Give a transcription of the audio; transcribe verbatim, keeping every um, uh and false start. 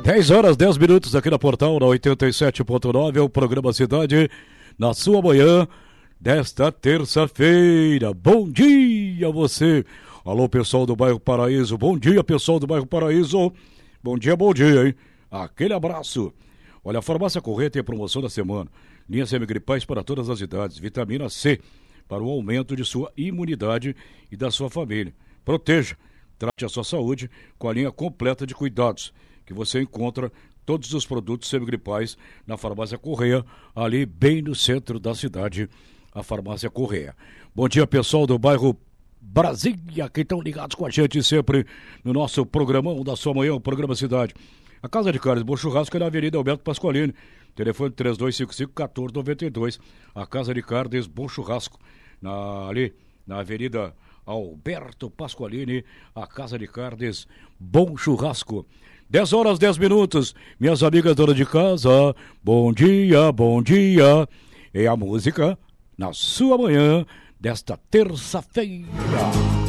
dez horas, dez minutos aqui na Portal, na oitenta e sete ponto nove, é o programa Cidade, na sua manhã desta terça-feira. Bom dia a você. Alô, pessoal do bairro Paraíso. Bom dia, pessoal do bairro Paraíso. Bom dia, bom dia, hein? Aquele abraço. Olha, a Farmácia Correia tem a promoção da semana. Linhas semigripais para todas as idades. Vitamina C, para o aumento de sua imunidade e da sua família. Proteja, trate a sua saúde com a linha completa de cuidados, que você encontra todos os produtos semigripais na Farmácia Correia, ali bem no centro da cidade, a Farmácia Correia. Bom dia, pessoal do bairro Brasília, que estão ligados com a gente sempre no nosso programão da sua manhã, o programa Cidade. A Casa de Carnes Bom Churrasco é na Avenida Alberto Pasqualini, telefone três dois cinco cinco, um quatro nove dois. A Casa de Carnes Bom Churrasco, na, ali na Avenida Alberto Pasqualini, a Casa de Carnes Bom Churrasco. dez horas, dez minutos, minhas amigas donas de casa, bom dia, bom dia. É a música na sua manhã desta terça-feira.